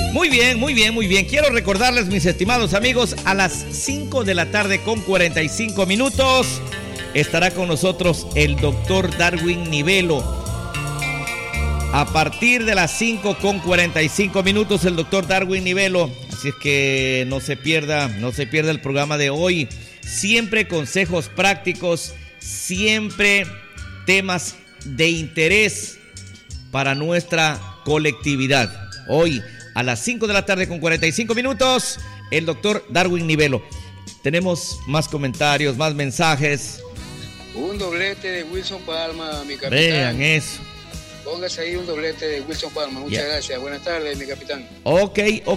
Muy bien, muy bien, muy bien. Quiero recordarles, mis estimados amigos, a las 5 de la tarde con 45 minutos estará con nosotros el doctor Darwin Nivelo. A partir de las 5 con 45 minutos el doctor Darwin Nivelo. Así es que no se pierda el programa de hoy. Siempre consejos prácticos, siempre temas de interés para nuestra colectividad. Hoy a las 5 de la tarde con 45 minutos, el doctor Darwin Nivelo. Tenemos más comentarios, más mensajes. Un doblete de Wilson Palma, mi capitán. Vean eso. Póngase ahí un doblete de Wilson Palma. Muchas gracias. Buenas tardes, mi capitán. Ok.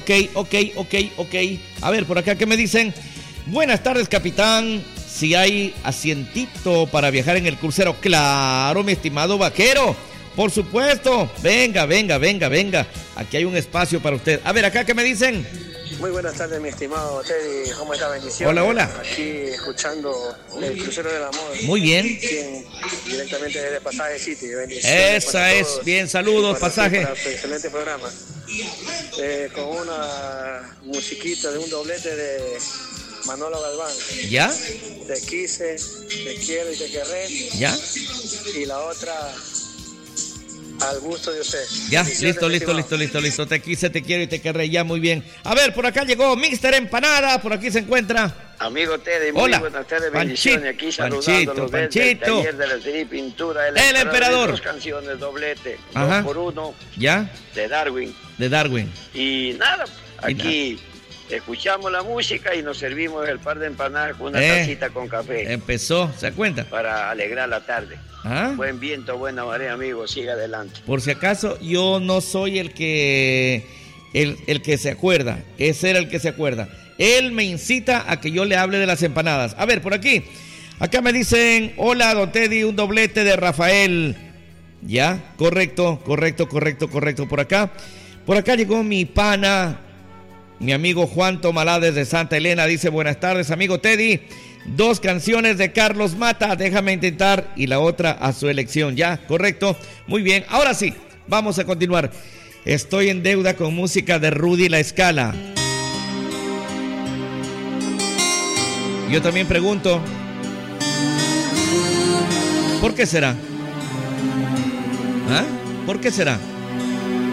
A ver, por acá, ¿qué me dicen? Buenas tardes, capitán. Si hay asientito para viajar en el crucero. Claro, mi estimado vaquero. Por supuesto. Venga. Aquí hay un espacio para usted. A ver, acá, ¿qué me dicen? Muy buenas tardes, mi estimado Teddy. ¿Cómo está? Bendiciones. Hola. Aquí escuchando el Crucero del Amor. Muy bien. Directamente desde Pasaje City. Esa es. Bien, saludos, Pasaje. Excelente programa. Con una musiquita de un doblete de Manolo Galván. ¿Ya? Te quise, te quiero y te querré. ¿Ya? Y la otra... Al gusto de usted. Ya, listo. Te quise, te quiero y te querré. Ya, muy bien. A ver, por acá llegó Mr. Empanada. Por aquí se encuentra. Amigo Teddy, muy hola. Buenas tardes, bendiciones. Aquí saludándolos desde el taller de la serie pintura. El emperador. Dos canciones, doblete. Ajá. 2x1. ¿Ya? De Darwin. Y nada, aquí escuchamos la música y nos servimos el par de empanadas con una tacita con café. Empezó, ¿se da cuenta? Para alegrar la tarde. ¿Ah? Buen viento, buena marea, amigo, siga adelante. Por si acaso, yo no soy el que se acuerda, ese era el que se acuerda. Él me incita a que yo le hable de las empanadas. A ver, por aquí, acá me dicen, hola, don Teddy, un doblete de Rafael. Ya, correcto, por acá llegó mi pana, mi amigo Juan Tomalá desde Santa Elena, dice, buenas tardes, amigo Teddy. 2 canciones de Carlos Mata, déjame intentar, y la otra a su elección. Ya, correcto, muy bien. Ahora sí, vamos a continuar. Estoy en deuda con música de Rudy La Escala. Yo también pregunto, ¿por qué será? ¿Ah? ¿Por qué será?